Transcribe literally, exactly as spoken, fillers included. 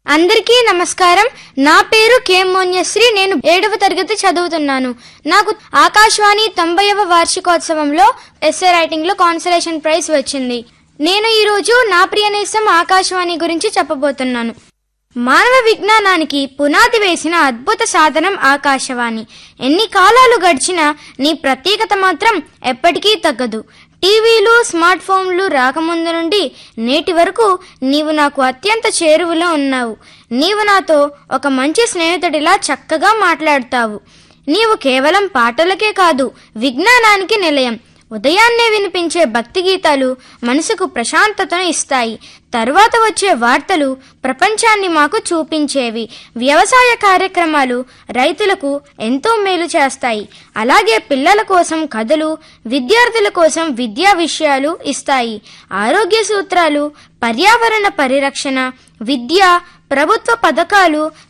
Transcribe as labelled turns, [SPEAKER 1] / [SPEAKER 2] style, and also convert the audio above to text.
[SPEAKER 1] అందరికీ నమస్కారం. నా పేరు కె మోన్యశ్రీ. నేను ఏడవ తరగతి చదువుతున్నాను. నాకు ఆకాశవాణి తొంభైవ వార్షికోత్సవంలో ఎస్సే రైటింగ్ లో కాన్సలేషన్ ప్రైజ్ వచ్చింది. నేను ఈ రోజు నా ప్రియనేస్తం ఆకాశవాణి గురించి చెప్పబోతున్నాను. మానవ విజ్ఞానానికి పునాది వేసిన అద్భుత సాధనం ఆకాశవాణి. ఎన్ని కాలాలు గడిచినా నీ ప్రత్యేకత మాత్రం ఎప్పటికీ తగ్గదు. టీవీలు, స్మార్ట్ ఫోన్లు రాకముందు నుండి నేటి వరకు నీవు నాకు అత్యంత చేరువలో ఉన్నావు. నీవు నాతో ఒక మంచి స్నేహితుడిలా చక్కగా మాట్లాడతావు. నీవు కేవలం పాటలకే కాదు, విజ్ఞానానికి నిలయం. ఉదయాన్నే వినిపించే భక్తి గీతాలు మనసుకు ప్రశాంతతను ఇస్తాయి. తరువాత వచ్చే వార్తలు ప్రపంచాన్ని మాకు చూపించేవి. వ్యవసాయ కార్యక్రమాలు రైతులకు ఎంతో మేలు చేస్తాయి. అలాగే పిల్లల కోసం కథలు, విద్యార్థుల కోసం విద్యా విషయాలు ఇస్తాయి. ఆరోగ్య సూత్రాలు, పర్యావరణ పరిరక్షణ, విద్య, ప్రభుత్వ పథకాలు,